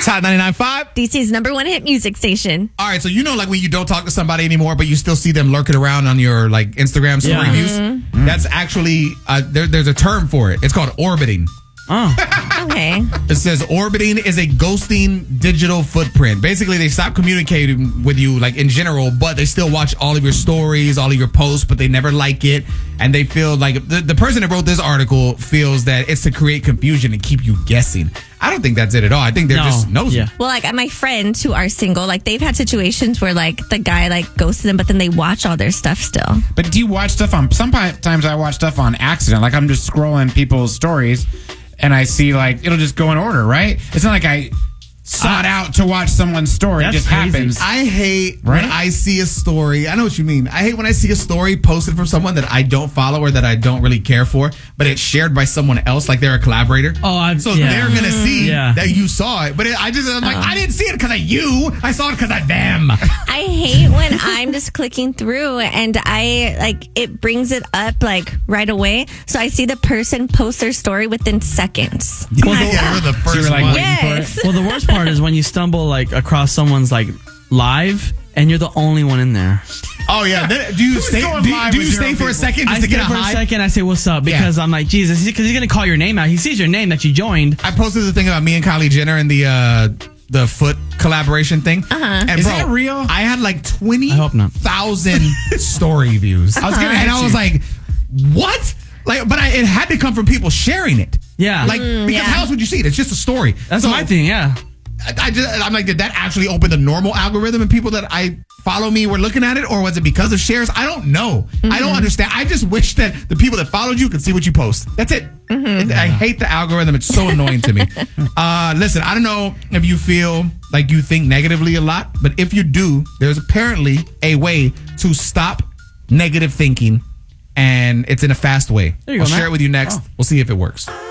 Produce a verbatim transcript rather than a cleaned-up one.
Hot ninety-nine point five. D C's number one hit music station. All right, so you know like when you don't talk to somebody anymore, but you still see them lurking around on your like Instagram story Yeah. views? Mm-hmm. That's actually, uh, there, there's a term for it. It's called orbiting. Oh. Okay. It says orbiting is a ghosting digital footprint. Basically, they stop communicating with you, like in general, but they still watch all of your stories, all of your posts, but they never like it. And they feel like the, the person that wrote this article feels that it's to create confusion and keep you guessing. I don't think that's it at all. I think they're No. just nosy. Yeah. Well, like my friends who are single, like they've had situations where like the guy like ghosted them, but then they watch all their stuff still. But do you watch stuff on, sometimes I watch stuff on accident. Like I'm just scrolling people's stories and I see like, it'll just go in order, right? It's not like I sought out to watch someone's story. It That's just crazy. happens. I hate Right? when I see a story. I know what you mean. I hate when I see a story posted from someone that I don't follow or that I don't really care for, but it's shared by someone else, like they're a collaborator. Oh, I've- so yeah. they're gonna see Yeah. that you saw it. But it, I just, I'm like, I didn't see it because of you. I saw it because of them. I hate when I'm just clicking through and I like it brings it up like right away. So I see the person post their story within seconds. Well, yeah, you're the first you were like, one. waiting for it? Yes. Well, the worst part is when you stumble like across someone's like live and you're the only one in there. Oh yeah. Then, do you stay? going Do, live do with you zero stay for a people? second just I to stay get a for a high? second. I say, what's up? Yeah. Because I'm like, Jesus, because he's going to call your name out. He sees your name that you joined. I posted the thing about me and Kylie Jenner and the uh, the foot collaboration thing. Uh-huh. And Is bro, that real? I had like twenty I hope not. thousand story views. I was gonna, and I was like, what? Like, but I, it had to come from people sharing it. Yeah. Like, because yeah. how else would you see it? It's just a story. That's So, my thing, yeah. I, I just, I'm like, did that actually open the normal algorithm and people that I follow me were looking at it, or was it because of shares? I don't know. I don't understand. I just wish that the people that followed you could see what you post. That's it. It- I hate the algorithm. It's so annoying to me. Uh, listen, I don't know if you feel like you think negatively a lot, but if you do, there's apparently a way to stop negative thinking, and it's in a fast way. There you I'll go, share Matt. it with you next. We'll see if it works.